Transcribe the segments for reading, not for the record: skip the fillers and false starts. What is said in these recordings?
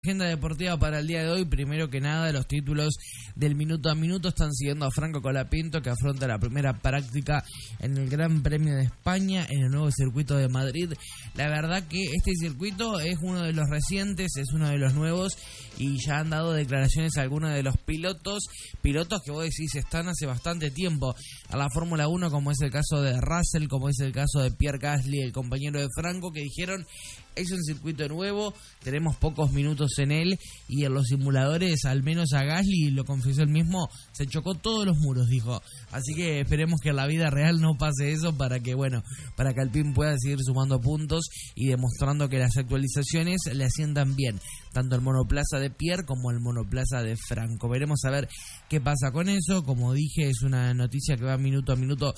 Agenda deportiva para el día de hoy. Primero que nada, los títulos del minuto a minuto están siguiendo a Franco Colapinto, que afronta la primera práctica en el Gran Premio de España en el nuevo circuito de Madrid. La verdad que este circuito es uno de los recientes, es uno de los nuevos, y ya han dado declaraciones a algunos de los pilotos que vos decís están hace bastante tiempo a la Fórmula 1, como es el caso de Russell, como es el caso de Pierre Gasly, el compañero de Franco, que dijeron: es un circuito nuevo, tenemos pocos minutos en él, y en los simuladores, al menos a Gasly, lo confesó él mismo, se chocó todos los muros, dijo. Así que esperemos que en la vida real no pase eso para que Alpine pueda seguir sumando puntos y demostrando que las actualizaciones le asientan bien, tanto el monoplaza de Pierre como el monoplaza de Franco. Veremos a ver qué pasa con eso. Como dije, es una noticia que va minuto a minuto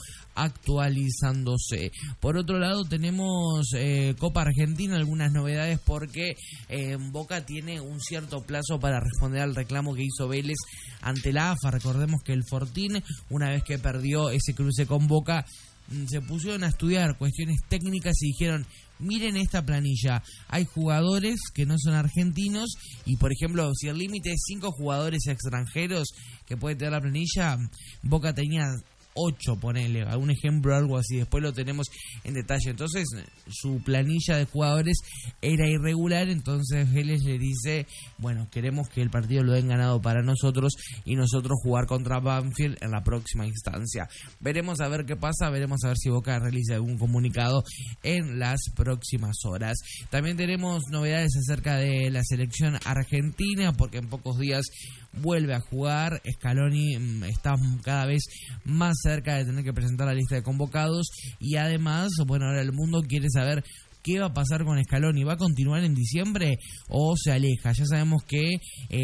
actualizándose. Por otro lado, tenemos Copa Argentina, algunas novedades, porque Boca tiene un cierto plazo para responder al reclamo que hizo Vélez ante la AFA. Recordemos que el Fortín, una vez que perdió ese cruce con Boca, se pusieron a estudiar cuestiones técnicas y dijeron: miren esta planilla, hay jugadores que no son argentinos, y por ejemplo, si el límite es 5 jugadores extranjeros que puede tener la planilla, Boca tenía 8, ponele, algún ejemplo, algo así, después lo tenemos en detalle. Entonces su planilla de jugadores era irregular, entonces Vélez le dice: bueno, queremos que el partido lo den ganado para nosotros y nosotros jugar contra Banfield en la próxima instancia. Veremos a ver qué pasa, veremos a ver si Boca realiza algún comunicado en las próximas horas. También tenemos novedades acerca de la selección argentina, porque en pocos días vuelve a jugar. Scaloni está cada vez más cerca de tener que presentar la lista de convocados, y además, bueno, ahora el mundo quiere saber qué va a pasar con Scaloni. ¿Va a continuar en diciembre o se aleja? Ya sabemos que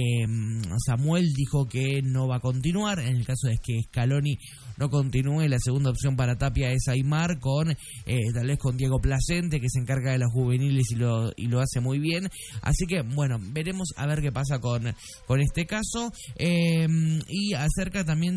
Samuel dijo que no va a continuar. En el caso de que Scaloni no continúe, la segunda opción para Tapia es Aimar, tal vez con Diego Placente, que se encarga de los juveniles y lo hace muy bien. Así que bueno, veremos a ver qué pasa con este caso. Y acerca también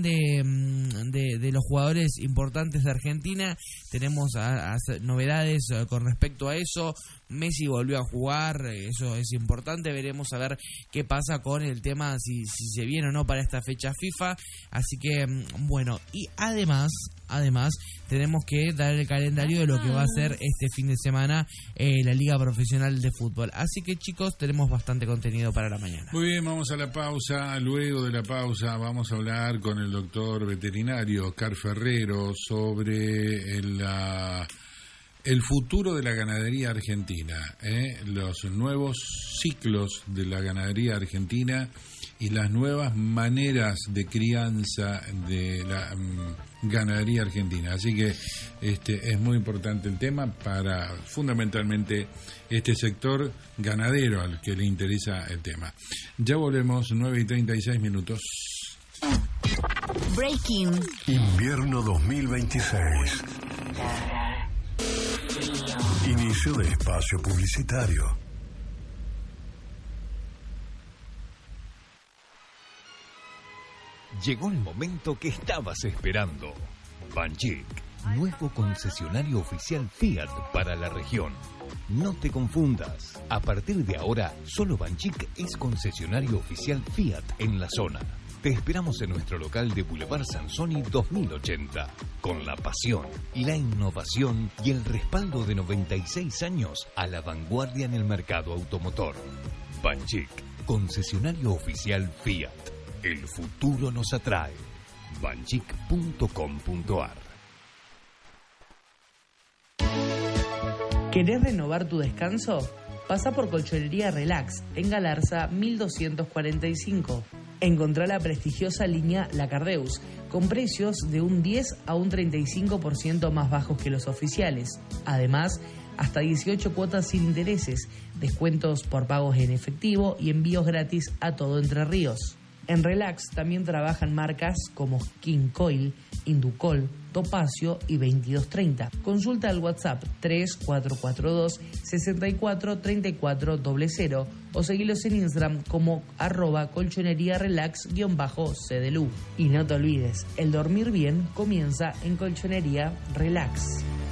de los jugadores importantes de Argentina, tenemos novedades con respecto a eso. Messi volvió a jugar, eso es importante. Veremos a ver qué pasa con el tema, si se viene o no para esta fecha FIFA. Así que bueno, y además tenemos que dar el calendario de lo que va a ser este fin de semana la Liga Profesional de Fútbol. Así que, chicos, tenemos bastante contenido para la mañana. Muy bien, vamos a la pausa. Luego de la pausa vamos a hablar con el doctor veterinario Oscar Ferrero sobre el futuro de la ganadería argentina, los nuevos ciclos de la ganadería argentina y las nuevas maneras de crianza de la ganadería argentina. Así que es muy importante el tema para fundamentalmente este sector ganadero al que le interesa el tema. Ya volvemos, 9:36. Breaking. Invierno 2026. Inicio de espacio publicitario. Llegó el momento que estabas esperando. Banchik, nuevo concesionario oficial Fiat para la región. No te confundas. A partir de ahora, solo Banchik es concesionario oficial Fiat en la zona. Te esperamos en nuestro local de Boulevard Sansoni 2080, con la pasión, la innovación y el respaldo de 96 años a la vanguardia en el mercado automotor. Banchik, concesionario oficial Fiat. El futuro nos atrae. banchik.com.ar. ¿Querés renovar tu descanso? Pasa por Colchonería Relax, en Galarza 1245. Encontrá la prestigiosa línea La Cardeus, con precios de un 10 a un 35% más bajos que los oficiales. Además, hasta 18 cuotas sin intereses, descuentos por pagos en efectivo y envíos gratis a todo Entre Ríos. En Relax también trabajan marcas como King Coil, Inducol, Topacio y 2230. Consulta al WhatsApp 3442 643400 o seguilos en Instagram como @colchoneriarelax_CDLU. Y no te olvides, el dormir bien comienza en Colchonería Relax.